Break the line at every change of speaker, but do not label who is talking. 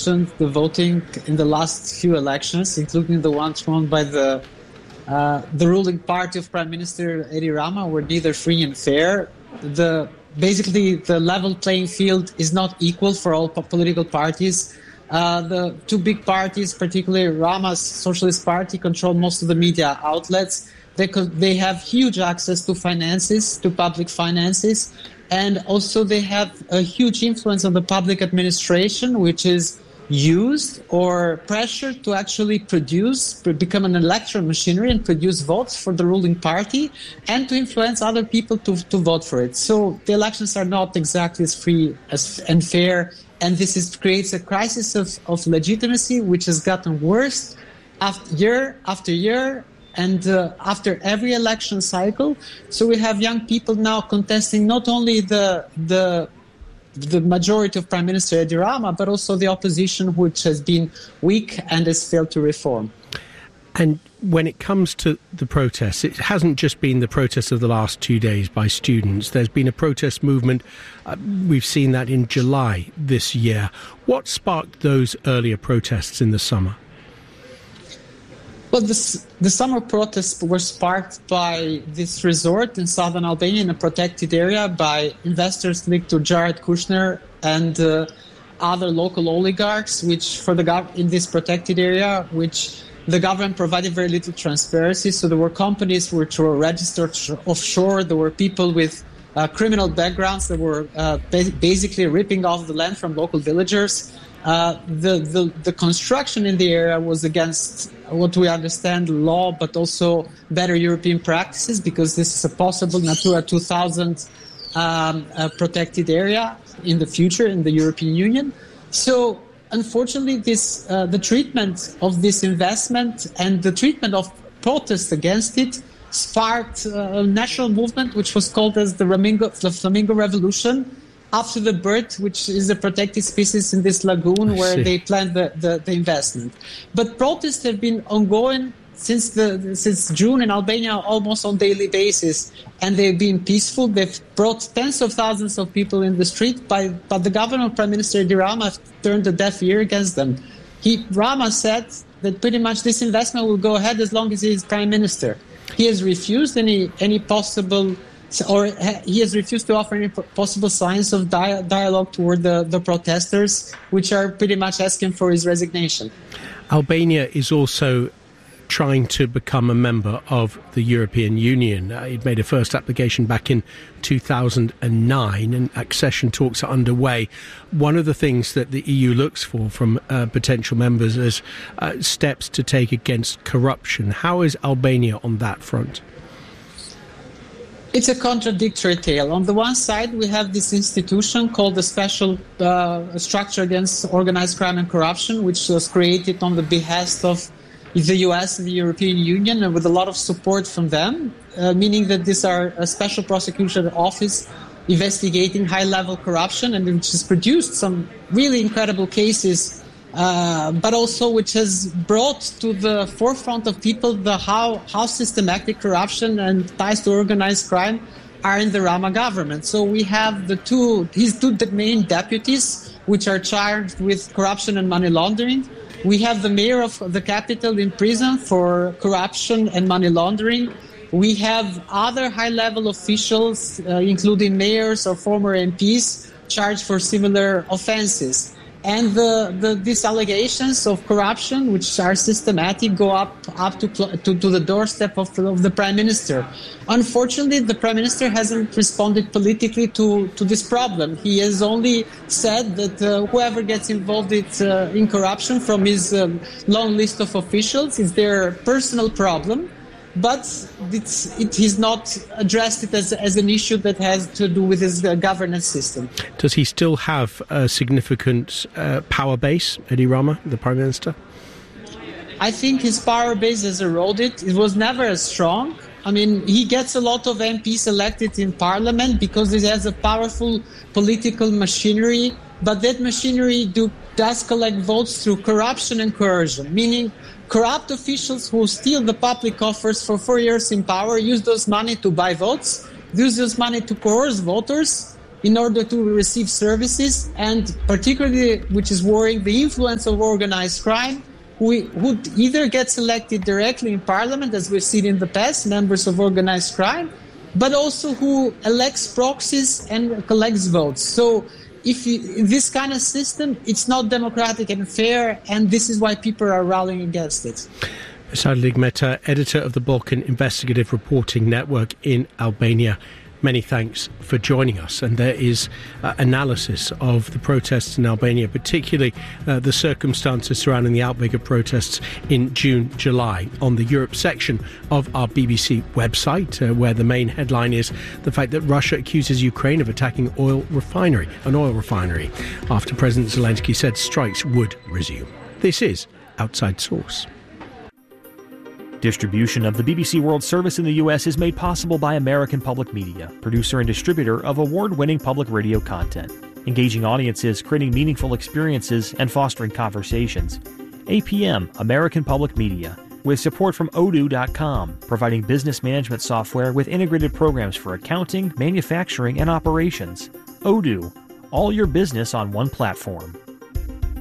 mentioned, the voting in the last few elections, including the ones won by the ruling party of Prime Minister Edi Rama, were neither free and fair. Basically, the level playing field is not equal for all political parties. The two big parties, particularly Rama's Socialist Party, control most of the media outlets. They have huge access to finances, to public finances, and also they have a huge influence on the public administration, which is used or pressured to actually become an electoral machinery and produce votes for the ruling party and to influence other people to vote for it. So the elections are not exactly as free and fair, and this creates a crisis of legitimacy, which has gotten worse year after year and after every election cycle. So we have young people now contesting not only the majority of Prime Minister Edi Rama, but also the opposition, which has been weak and has failed to reform.
And when it comes to the protests, it hasn't just been the protests of the last 2 days by students. There's been a protest movement. We've seen that in July this year. What sparked those earlier protests in the summer?
Well, the summer protests were sparked by this resort in southern Albania in a protected area by investors linked to Jared Kushner and other local oligarchs, in this protected area, which the government provided very little transparency. So there were companies which were registered offshore. There were people with criminal backgrounds that were basically ripping off the land from local villagers. The construction in the area was against what we understand law, but also better European practices, because this is a possible Natura 2000 protected area in the future in the European Union. So unfortunately, the treatment of this investment and the treatment of protests against it sparked a national movement which was called as the Flamingo Revolution, after the bird, which is a protected species in this lagoon where they planned the investment. But protests have been ongoing since June in Albania almost on daily basis, and they've been peaceful. They've brought tens of thousands of people in the street, but the government, Prime Minister Edi Rama, turned a deaf ear against them. Rama said that pretty much this investment will go ahead as long as he is Prime Minister. He has refused any possible, or he has refused to offer any possible signs of dialogue toward the protesters, which are pretty much asking for his resignation.
Albania is also trying to become a member of the European Union. It made a first application back in 2009 and accession talks are underway. One of the things that the EU looks for from potential members is steps to take against corruption. How is Albania on that front?
It's a contradictory tale. On the one side, we have this institution called the Special Structure Against Organized Crime and Corruption, which was created on the behest of the US and the European Union, and with a lot of support from them, meaning that these are a special prosecution office investigating high-level corruption, and which has produced some really incredible cases, but also which has brought to the forefront of people how systematic corruption and ties to organized crime are in the Rama government. So we have his two main deputies, which are charged with corruption and money laundering. We have the mayor of the capital in prison for corruption and money laundering. We have other high-level officials, including mayors or former MPs, charged for similar offenses. And these allegations of corruption, which are systematic, go up to the doorstep of the Prime Minister. Unfortunately, the Prime Minister hasn't responded politically to this problem. He has only said that whoever gets involved in corruption from his long list of officials is their personal problem. But he's not addressed it as an issue that has to do with his governance system.
Does he still have a significant power base, Edi Rama, the Prime Minister?
I think his power base has eroded. It was never as strong. I mean, he gets a lot of MPs elected in parliament because he has a powerful political machinery, but that machinery does collect votes through corruption and coercion, meaning corrupt officials who steal the public coffers for 4 years in power use those money to buy votes, use those money to coerce voters in order to receive services, and particularly, which is worrying, the influence of organized crime, who either gets elected directly in parliament, as we've seen in the past, members of organized crime, but also who elects proxies and collects votes. So this kind of system, it's not democratic and fair, and this is why people are rallying against it.
Sadlig Mehta, editor of the Balkan Investigative Reporting Network in Albania. Many thanks for joining us. And there is analysis of the protests in Albania, particularly the circumstances surrounding the outbreak of protests in June, July, on the Europe section of our BBC website, where the main headline is the fact that Russia accuses Ukraine of attacking an oil refinery, after President Zelensky said strikes would resume. This is Outside Source.
Distribution of the BBC World Service in the U.S. is made possible by American Public Media, producer and distributor of award-winning public radio content, engaging audiences, creating meaningful experiences, and fostering conversations. APM, American Public Media, with support from Odoo.com, providing business management software with integrated programs for accounting, manufacturing, and operations. Odoo, all your business on one platform.